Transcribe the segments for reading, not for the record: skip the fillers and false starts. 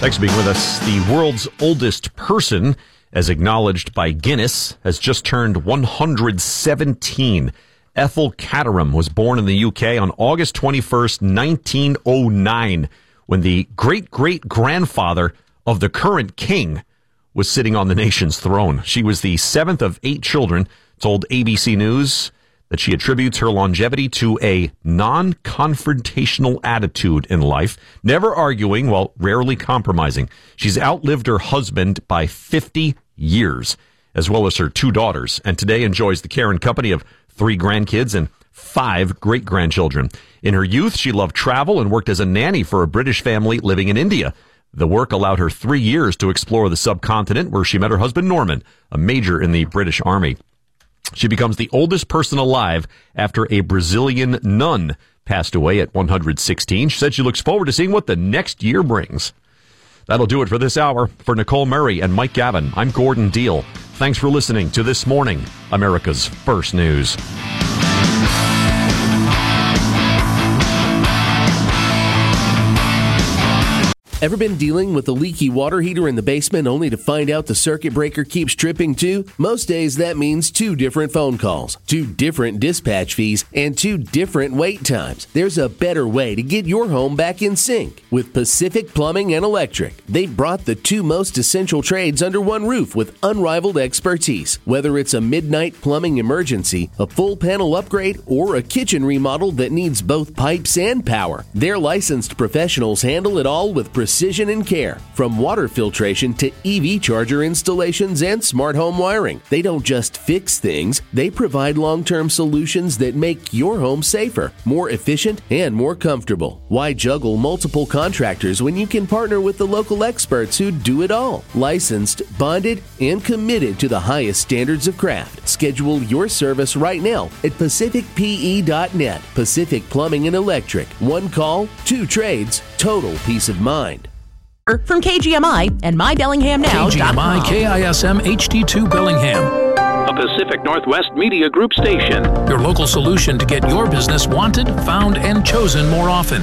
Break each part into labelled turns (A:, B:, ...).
A: Thanks for being with us. The world's oldest person, as acknowledged by Guinness, has just turned 117. Ethel Caterham was born in the UK on August 21st, 1909, when the great-great-grandfather of the current king was sitting on the nation's throne. She was the seventh of 8 children, told ABC News that she attributes her longevity to a non-confrontational attitude in life, never arguing while rarely compromising. She's outlived her husband by 50 years, as well as her 2 daughters, and today enjoys the care and company of 3 grandkids and 5 great-grandchildren. In her youth, she loved travel and worked as a nanny for a British family living in India. The work allowed her 3 years to explore the subcontinent, where she met her husband Norman, a major in the British Army. She becomes the oldest person alive after a Brazilian nun passed away at 116. She said she looks forward to seeing what the next year brings. That'll do it for this hour. For Nicole Murray and Mike Gavin, I'm Gordon Deal. Thanks for listening to This Morning, America's First News.
B: Ever been dealing with a leaky water heater in the basement only to find out the circuit breaker keeps tripping too? Most days that means 2 different phone calls, 2 different dispatch fees, and 2 different wait times. There's a better way to get your home back in sync. With Pacific Plumbing and Electric, they've brought the 2 most essential trades under one roof with unrivaled expertise. Whether it's a midnight plumbing emergency, a full panel upgrade, or a kitchen remodel that needs both pipes and power, their licensed professionals handle it all with precision and care. From water filtration to EV charger installations and smart home wiring. They don't just fix things, they provide long-term solutions that make your home safer, more efficient, and more comfortable. Why juggle multiple contractors when you can partner with the local experts who do it all? Licensed, bonded, and committed to the highest standards of craft. Schedule your service right now at pacificpe.net. Pacific Plumbing and Electric. 1 call, 2 trades, total peace of mind.
C: From KGMI and MyBellinghamNow.com.
D: KGMI KISM HD2 Bellingham.
E: A Pacific Northwest Media Group station.
D: Your local solution to get your business wanted, found, and chosen more often.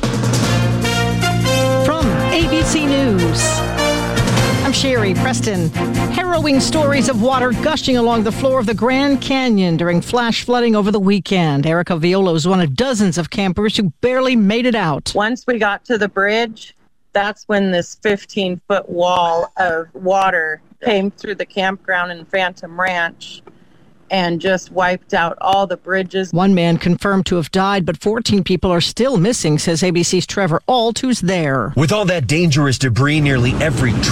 F: From ABC News, I'm Sherry Preston. Harrowing stories of water gushing along the floor of the Grand Canyon during flash flooding over the weekend. Erica Viola was one of dozens of campers who barely made it out.
G: Once we got to the bridge, that's when this 15-foot wall of water came through the campground in Phantom Ranch and just wiped out all the bridges.
F: 1 man confirmed to have died, but 14 people are still missing, says ABC's Trevor Alt, who's there.
H: With all that dangerous debris, nearly every